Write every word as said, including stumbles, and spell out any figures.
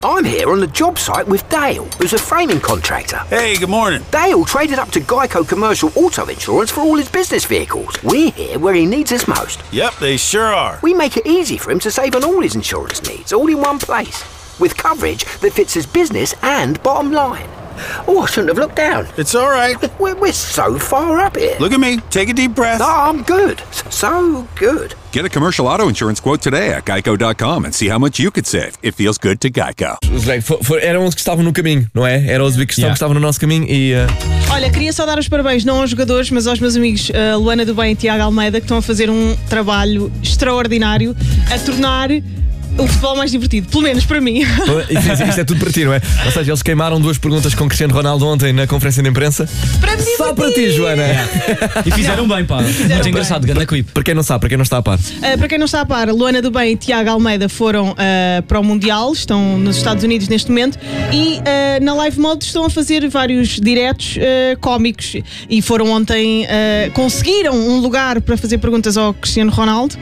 I'm here on the job site with Dale, who's a framing contractor. Hey, good morning. Dale traded up to Geico Commercial Auto Insurance for all his business vehicles. We're here where he needs us most. Yep, they sure are. We make it easy for him to save on all his insurance needs, all in one place, with coverage that fits his business and bottom line. Oh, I shouldn't have looked down. It's all right. We're, we're so far up here. Look at me. Take a deep breath. Oh, I'm good. So good. Get a commercial auto insurance quote today at geico dot com and see how much you could save. It feels good to Geico. For, for, eram os que estavam no caminho, não é? Eram os que estavam, Yeah. estavam no nosso caminho e... Uh... Olha, queria só dar os parabéns, não aos jogadores, mas aos meus amigos uh, Luana do Bem e Tiago Almeida, que estão a fazer um trabalho extraordinário a tornar o futebol mais divertido, pelo menos para mim. Isto, isto é tudo para ti, não é? Ou seja, eles queimaram duas perguntas com Cristiano Ronaldo ontem na conferência de imprensa. Para mim, Só para ti, Joana. E fizeram bem, pá. Muito bem. engraçado, ganda clipe. Para quem não sabe, para quem não está a par. Uh, para quem não está a par, Luana do Bem e Tiago Almeida foram uh, para o Mundial, estão nos Estados Unidos neste momento e uh, na Live Mode estão a fazer vários diretos uh, cómicos e foram ontem, uh, conseguiram um lugar para fazer perguntas ao Cristiano Ronaldo.